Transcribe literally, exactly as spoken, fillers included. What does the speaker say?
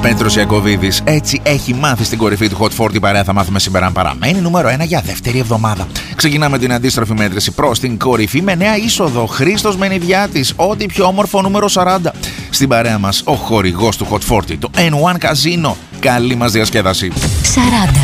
Πέτρος Ιακωβίδης. Έτσι έχει μάθει στην κορυφή του Hot σαράντα. Παρέα θα μάθουμε σήμερα αν παραμένει νούμερο ένα για δεύτερη εβδομάδα. Ξεκινάμε την αντίστροφη μέτρηση προς την κορυφή με νέα είσοδο. Χρήστος Μενιδιάτης, ό,τι πιο όμορφο, νούμερο σαράντα. Στην παρέα μας ο χορηγός του Hot σαράντα, το N one Casino. Καλή μας διασκέδαση. σαράντα.